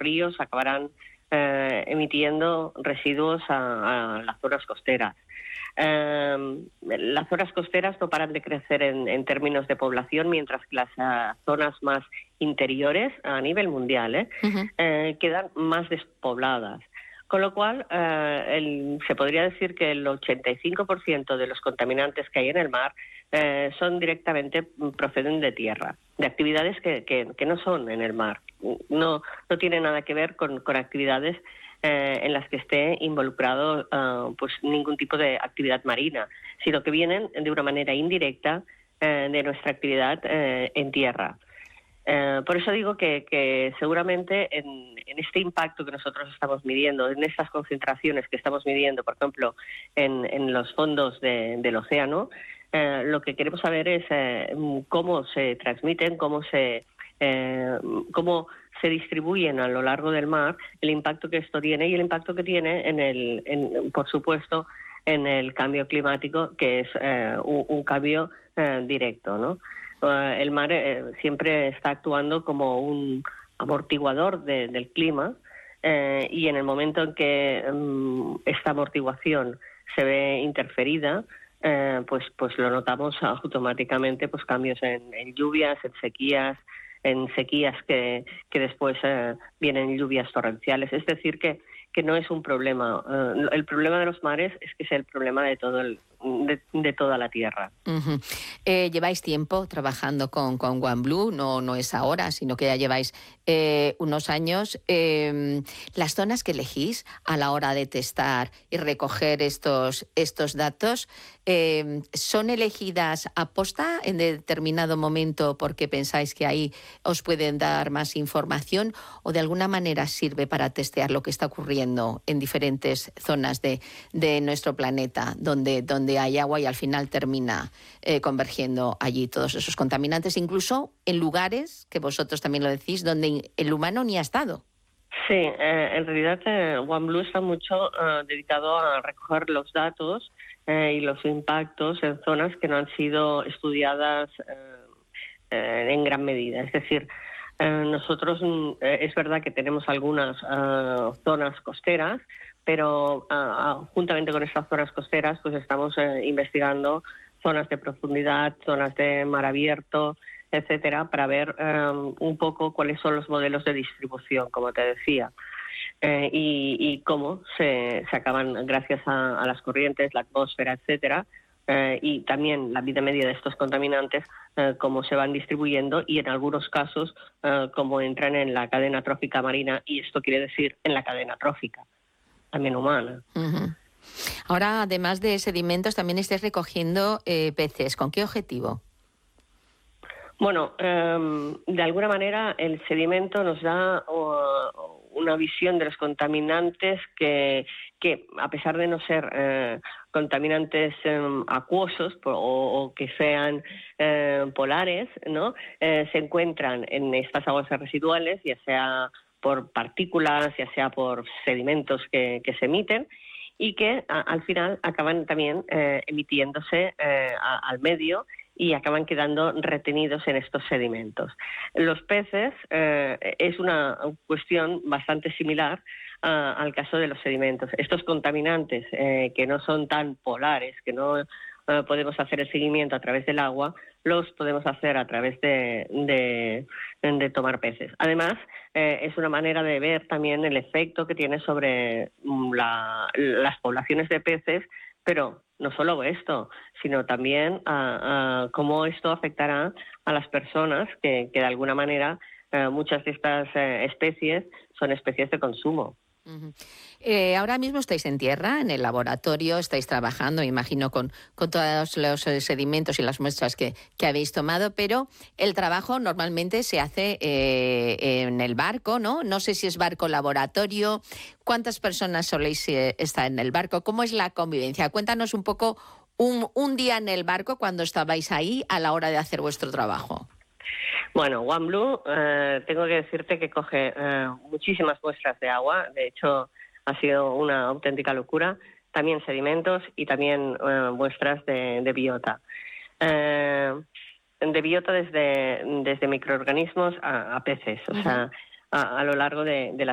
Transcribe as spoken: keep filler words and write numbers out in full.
ríos acabarán eh, emitiendo residuos a, a las zonas costeras. Eh, las zonas costeras no paran de crecer en, en términos de población, mientras que las uh, zonas más interiores a nivel mundial eh, uh-huh. eh, quedan más despobladas. Con lo cual, eh, el, se podría decir que el ochenta y cinco por ciento de los contaminantes que hay en el mar eh, son directamente, proceden de tierra, de actividades que, que, que no son en el mar. No, no tiene nada que ver con, con actividades eh, en las que esté involucrado uh, pues ningún tipo de actividad marina, sino que vienen de una manera indirecta eh, de nuestra actividad eh, en tierra. Eh, por eso digo que, que seguramente en, en este impacto que nosotros estamos midiendo, en estas concentraciones que estamos midiendo, por ejemplo, en, en los fondos de, del océano, eh, lo que queremos saber es eh, cómo se transmiten, cómo se, eh, cómo se distribuyen a lo largo del mar, el impacto que esto tiene y el impacto que tiene, en el, en, por supuesto, en el cambio climático, que es eh, un, un cambio eh, directo, ¿no? El mar eh, siempre está actuando como un amortiguador de, del clima eh, y en el momento en que um, esta amortiguación se ve interferida, eh, pues, pues lo notamos automáticamente, pues cambios en, en lluvias, en sequías, en sequías que, que después eh, vienen lluvias torrenciales. Es decir, que, que no es un problema. Uh, el problema de los mares es que es el problema de todo el De, de toda la Tierra. Uh-huh. Eh, lleváis tiempo trabajando con, con OneBlue, no, no es ahora, sino que ya lleváis eh, unos años. Eh, las zonas que elegís a la hora de testar y recoger estos, estos datos, eh, ¿son elegidas a posta en determinado momento porque pensáis que ahí os pueden dar más información, o de alguna manera sirve para testear lo que está ocurriendo en diferentes zonas de, de nuestro planeta, donde, donde hay agua y al final termina eh, convergiendo allí todos esos contaminantes, incluso en lugares, que vosotros también lo decís, donde el humano ni ha estado? Sí, eh, en realidad eh, OneBlue está mucho eh, dedicado a recoger los datos eh, y los impactos en zonas que no han sido estudiadas eh, eh, en gran medida. Es decir, eh, nosotros eh, es verdad que tenemos algunas eh, zonas costeras, pero uh, juntamente con estas zonas costeras pues estamos eh, investigando zonas de profundidad, zonas de mar abierto, etcétera, para ver um, un poco cuáles son los modelos de distribución, como te decía, eh, y, y cómo se, se acaban, gracias a, a las corrientes, la atmósfera, etcétera, eh, y también la vida media de estos contaminantes, eh, cómo se van distribuyendo y en algunos casos eh, cómo entran en la cadena trófica marina, y esto quiere decir en la cadena trófica también humana. Uh-huh. Ahora, además de sedimentos, también estáis recogiendo eh, peces. ¿Con qué objetivo? Bueno, eh, de alguna manera el sedimento nos da uh, una visión de los contaminantes que, que a pesar de no ser eh, contaminantes eh, acuosos o, o que sean eh, polares, ¿no? Eh, se encuentran en estas aguas residuales, ya sea por partículas, ya sea por sedimentos que, que se emiten, y que a, al final acaban también eh, emitiéndose eh, a, al medio y acaban quedando retenidos en estos sedimentos. Los peces eh, es una cuestión bastante similar uh, al caso de los sedimentos. Estos contaminantes eh, que no son tan polares, que no uh, podemos hacer el seguimiento a través del agua, los podemos hacer a través de, de, de tomar peces. Además, eh, es una manera de ver también el efecto que tiene sobre la, las poblaciones de peces, pero no solo esto, sino también a, a cómo esto afectará a las personas que, que de alguna manera eh, muchas de estas eh, especies son especies de consumo. Uh-huh. Eh, ahora mismo estáis en tierra, en el laboratorio, estáis trabajando, me imagino, con, con todos los sedimentos y las muestras que, que habéis tomado, pero el trabajo normalmente se hace eh, en el barco, ¿no? No sé si es barco laboratorio. ¿Cuántas personas soléis eh, estar en el barco? ¿Cómo es la convivencia? Cuéntanos un poco un, un día en el barco cuando estabais ahí a la hora de hacer vuestro trabajo. Bueno, OneBlue, eh, tengo que decirte que coge eh, muchísimas muestras de agua. De hecho, ha sido una auténtica locura. También sedimentos y también eh, muestras de, de biota. Eh, de biota desde, desde microorganismos a, a peces, o uh-huh. sea, a, a lo largo de, de la